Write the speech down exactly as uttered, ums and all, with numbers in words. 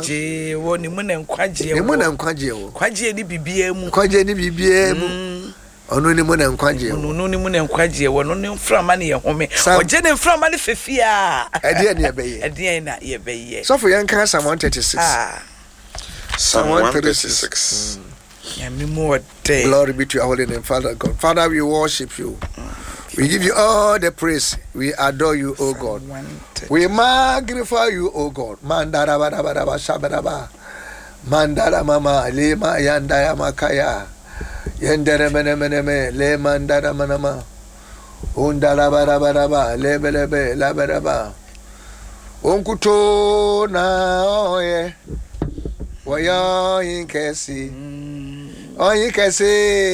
kwaje wo ni mu na nkwaje wo ni mu na nkwaje wo kwaje ni bibia mu kwaje ni bibia mu ono ni mu na nkwaje wo ono ni mu na nkwaje wo no ne mframa ne ye home oje ne mframa ne fefia ade ne ye beye ade na ye beye so for yan kan Psalm one thirty-six ah Psalm one thirty-six. Glory be to your holy name, Father God. Father, we worship you. We give you all the praise. We adore you, O God. We magnify you, O God. Mandara bara bara bara shabaraba. Mandara mama lema yandaya makaya. Yendere mene mene me le mandara manama. Undara bara bara bara lebe lebe la bara bara. Onkuto na oye. Waya inkesi. Oh, you can say